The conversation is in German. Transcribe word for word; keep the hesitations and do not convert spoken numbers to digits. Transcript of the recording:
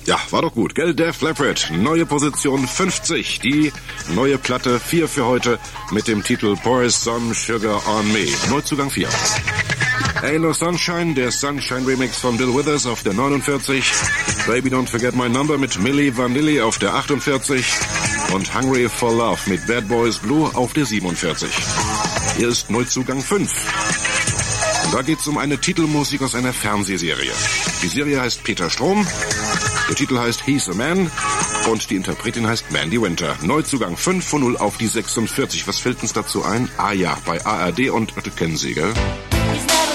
Ja, war doch gut, gell? Def Leppard, neue Position fünfzig. Die neue Platte vier für heute mit dem Titel Pour Some Sugar on Me. Neuzugang vier. Ain't No Sunshine, der Sunshine-Remix von Bill Withers auf der neunundvierzig. Baby Don't Forget My Number mit Milli Vanilli auf der achtundvierzig. Und Hungry for Love mit Bad Boys Blue auf der siebenundvierzig. Hier ist Neuzugang fünf. Und da geht's um eine Titelmusik aus einer Fernsehserie. Die Serie heißt Peter Strom. Der Titel heißt He's a Man und die Interpretin heißt Mandy Winter. Neuzugang fünf von null auf die sechsundvierzig. Was fällt uns dazu ein? Ah ja, bei A R D und, das kennen Sie, gell?